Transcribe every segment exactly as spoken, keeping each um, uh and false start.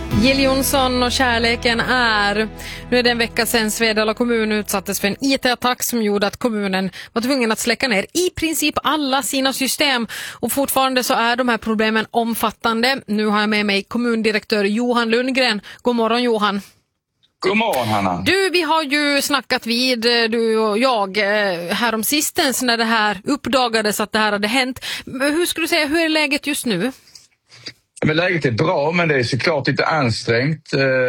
Jill Johnson och kärleken är. Nu är det en vecka sedan Svedala kommun utsattes för en I T-attack som gjorde att kommunen var tvungen att släcka ner i princip alla sina system. Och fortfarande så är de här problemen omfattande. Nu har jag med mig kommundirektör Johan Lundgren. God morgon Johan. God morgon Hanna. Du, vi har ju snackat vid, du och jag, här om sistens när det här uppdagades att det här hade hänt. Hur skulle du säga, hur är läget just nu? Men läget är bra, men det är såklart lite ansträngt.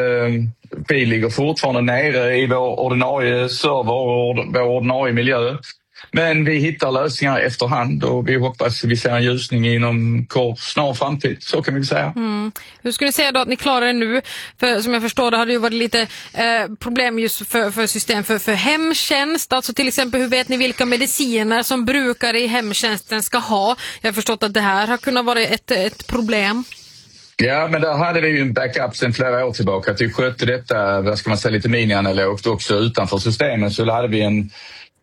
Vi ligger fortfarande nere i vår ordinarie server och vår ordinarie miljö. Men vi hittar lösningar efterhand och vi hoppas att vi ser en ljusning inom kort, snar framtid. Så kan vi säga. Mm. Hur skulle ni säga då att ni klarar det nu? För som jag förstår det har det ju varit lite eh, problem just för, för system för, för hemtjänst. Alltså till exempel hur vet ni vilka mediciner som brukare i hemtjänsten ska ha? Jag har förstått att det här har kunnat vara ett, ett problem. Ja, men där hade vi ju en backup sedan flera år tillbaka. Att vi skötte detta, vad ska man säga, lite mini-analogt också utanför systemen. Så hade vi en,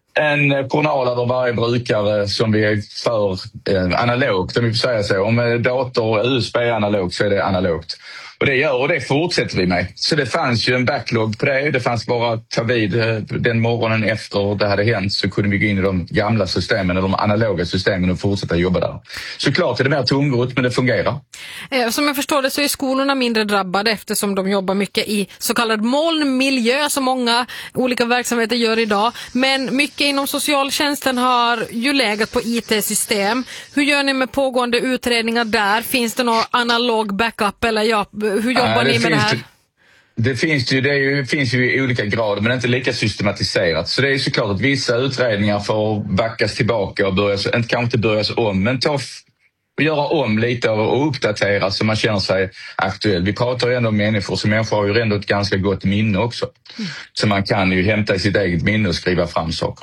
en journal över varje brukare som vi för eh, analogt, om vi får säga så. Om dator och U S B är analogt så är det analogt. Och det gör och det fortsätter vi med. Så det fanns ju en backlog på det. Det fanns bara att ta vid den morgonen efter det hade hänt så kunde vi gå in i de gamla systemen eller de analoga systemen och fortsätta jobba där. Såklart är det mer tungrot men det fungerar. Som jag förstår det så är skolorna mindre drabbade eftersom de jobbar mycket i så kallad molnmiljö som många olika verksamheter gör idag. Men mycket inom socialtjänsten har ju läget på I T-system. Hur gör ni med pågående utredningar där? Finns det någon analog backup eller ja? Hur jobbar ja, ni med det här? Det, det, finns ju, det är ju, finns ju i olika grader men inte lika systematiserat. Så det är såklart att vissa utredningar får backas tillbaka och börjas, inte, kanske inte börjas om men ta, göra om lite och uppdatera så man känner sig aktuell. Vi pratar ju ändå om människor så människor har ju ändå ett ganska gott minne också. Mm. Så man kan ju hämta i sitt eget minne och skriva fram saker.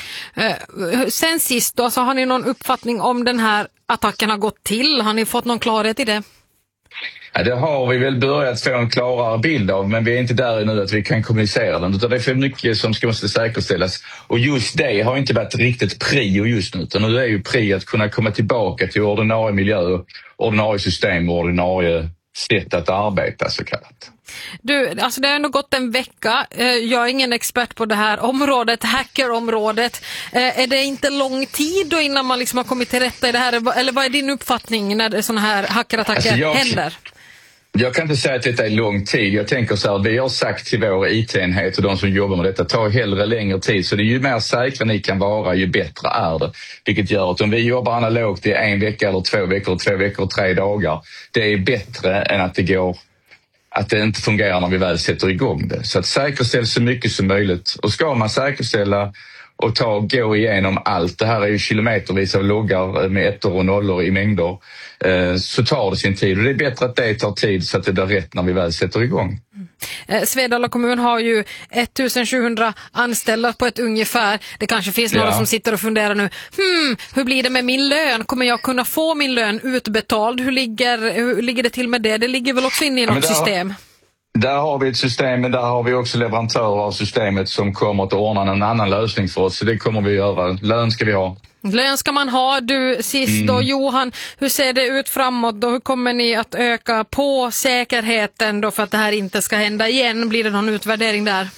Uh, sen sist då så har ni någon uppfattning om den här attacken har gått till? Har ni fått någon klarhet i det? Ja, det har vi väl börjat få en klarare bild av men vi är inte där nu att vi kan kommunicera den utan det är för mycket som ska måste säkerställas och just det har inte varit riktigt prio just nu utan nu är ju prio att kunna komma tillbaka till ordinarie miljö, ordinarie system och ordinarie sätt att arbeta så kallat. Du, alltså det har ändå gått en vecka. Jag är ingen expert på det här området, hackerområdet. Är det inte lång tid då innan man liksom har kommit till rätta i det här? Eller vad är din uppfattning när sådana här hackerattacker alltså jag... händer? Jag kan inte säga att detta är lång tid. Jag tänker så här, vi har sagt till vår I T-enhet och de som jobbar med detta, ta hellre längre tid. Så det är ju mer säkra ni kan vara, ju bättre är det. Vilket gör att om vi jobbar analogt i en vecka eller två veckor, två veckor och tre dagar, det är bättre än att det går, att det inte fungerar när vi väl sätter igång det. Så att säkerställa så mycket som möjligt. Och ska man säkerställa och ta gå igenom allt, det här är ju kilometervis av loggar med ettor och nollor i mängder, eh, så tar det sin tid. Och det är bättre att det tar tid så att det blir rätt när vi väl sätter igång. Mm. Svedala kommun har ju ettusensjuhundra anställda på ett ungefär. Det kanske finns några ja. som sitter och funderar nu, hmm, hur blir det med min lön? Kommer jag kunna få min lön utbetald? Hur ligger, hur ligger det till med det? Det ligger väl också in i något ja, system? Där har vi ett system, men där har vi också leverantörer av systemet som kommer att ordna en annan lösning för oss. Så det kommer vi göra. Lön ska vi ha. Lön ska man ha. Du sist då, mm. Johan, hur ser det ut framåt då? Hur kommer ni att öka på säkerheten då för att det här inte ska hända igen? Blir det någon utvärdering där?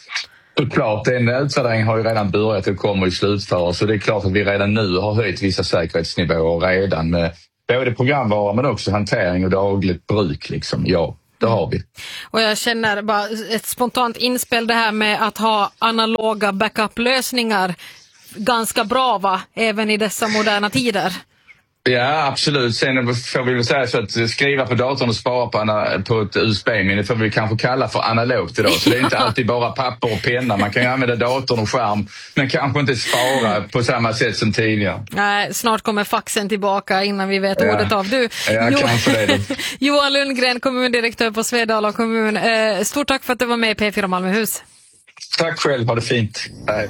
Klart, den utvärderingen har ju redan börjat och kommer i slutföra. Så det är klart att vi redan nu har höjt vissa säkerhetsnivåer redan med både programvara men också hantering och dagligt bruk liksom, ja. Det har vi. Och jag känner bara ett spontant inspel det här med att ha analoga backup-lösningar ganska bra va? Även i dessa moderna tider. Ja, absolut. Sen får vi väl säga så att skriva på datorn och spara på, ana, på ett U S B-minne får vi kanske kalla för analogt idag. Så det är inte alltid bara papper och penna. Man kan ju använda datorn och skärm men kanske inte spara på samma sätt som tidigare. Nej, snart kommer faxen tillbaka innan vi vet ja. ordet av. Du, ja, jo- kanske det. Johan Lundgren, kommundirektör på Svedala kommun. Eh, stort tack för att du var med i P fyra Malmöhus. Tack själv, ha det fint.